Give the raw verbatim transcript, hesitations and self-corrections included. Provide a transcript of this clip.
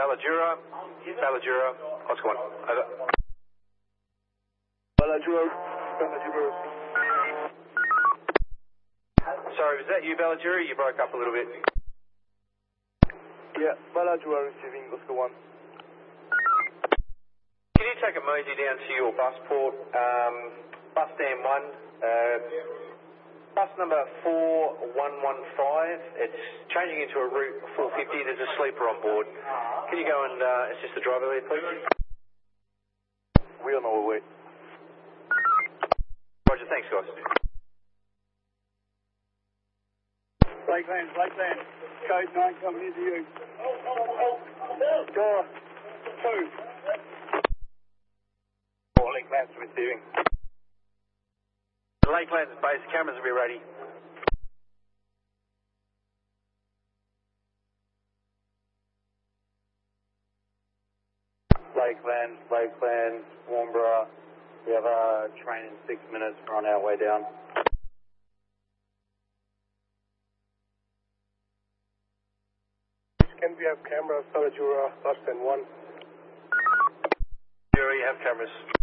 Balladura, Balladura, Oscar one, over. Balladura, Balladura. Sorry, was that you, Balladura? You broke up a little bit. Yeah, Balladura receiving Oscar one. Can you take a mosey down to your bus port, um, bus stand one, uh, bus number four one one five, it's changing into a route four fifty, there's a sleeper on board. Can you go and uh, assist the driver there, please? We're on our way. Roger, thanks guys. Lakeland, Lakeland, code nine coming into you. Door two. Four Lakeland's receiving. Lakeland's base, cameras will be ready. Lakeland, Lakeland, Warnborough. We have a train in six minutes. We're on our way down. Can we have cameras, Balladura, bus stand one? Jury, you have cameras.